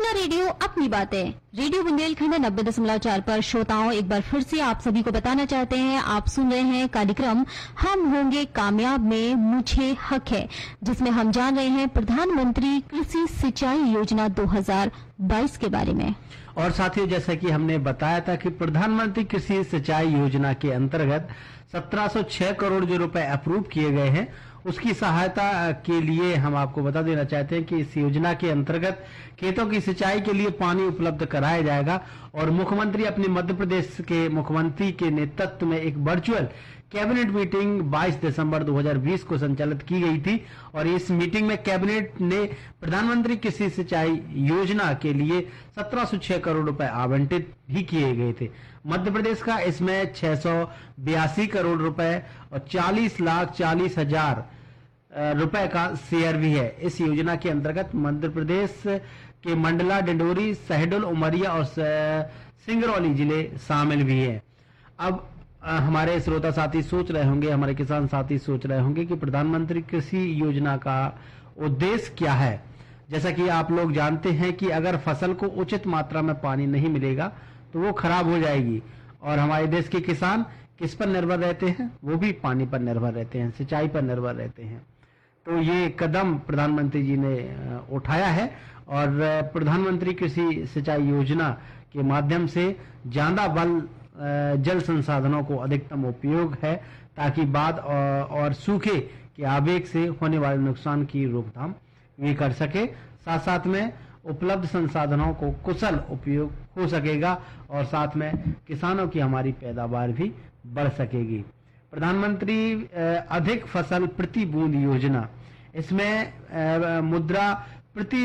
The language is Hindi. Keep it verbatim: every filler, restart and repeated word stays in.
अपना रेडियो अपनी बातें। रेडियो बुंदेलखंड नब्बे दशमलव चार पर श्रोताओं एक बार फिर से आप सभी को बताना चाहते हैं, आप सुन रहे हैं कार्यक्रम हम होंगे कामयाब में मुझे हक है, जिसमें हम जान रहे हैं प्रधानमंत्री कृषि सिंचाई योजना दो हज़ार बाईस के बारे में। और साथियों, जैसा कि हमने बताया था कि प्रधानमंत्री कृषि सिंचाई योजना के अंतर्गत सत्रह सौ छह करोड़ जो रुपए अप्रूव किए गए हैं, उसकी सहायता के लिए हम आपको बता देना चाहते हैं कि इस योजना के अंतर्गत खेतों की सिंचाई के लिए पानी उपलब्ध कराया जाएगा। और मुख्यमंत्री अपने मध्य प्रदेश के मुख्यमंत्री के नेतृत्व में एक वर्चुअल कैबिनेट मीटिंग बाईस दिसंबर दो हज़ार बीस को संचालित की गई थी और इस मीटिंग में कैबिनेट ने प्रधानमंत्री कृषि सिंचाई योजना के लिए सत्रह सौ छह करोड़ रुपए आवंटित भी किए गए थे। मध्य प्रदेश का इसमें छह सौ बयासी करोड़ रुपए और चालीस लाख चालीस हजार रुपए का शेयर भी है। इस योजना के अंतर्गत मध्य प्रदेश के मंडला, डिंडोरी, शहडोल, उमरिया और सिंगरौली जिले शामिल भी हैं। अब हमारे श्रोता साथी सोच रहे होंगे, हमारे किसान साथी सोच रहे होंगे कि प्रधानमंत्री कृषि योजना का उद्देश्य क्या है। जैसा कि आप लोग जानते हैं कि अगर फसल को उचित मात्रा में पानी नहीं मिलेगा तो वो खराब हो जाएगी और हमारे देश के किसान किस पर निर्भर रहते हैं, वो भी पानी पर निर्भर रहते हैं, सिंचाई पर निर्भर रहते हैं। तो ये कदम प्रधानमंत्री जी ने उठाया है और प्रधानमंत्री कृषि सिंचाई योजना के माध्यम से ज्यादा बल जल संसाधनों को अधिकतम उपयोग है ताकि बाढ़ और सूखे के आवेग से होने वाले नुकसान की रोकथाम ये कर सके। साथ साथ में उपलब्ध संसाधनों को कुशल उपयोग हो सकेगा और साथ में किसानों की हमारी पैदावार भी बढ़ सकेगी। प्रधानमंत्री अधिक फसल प्रति बूंद योजना, इसमें मुद्रा प्रति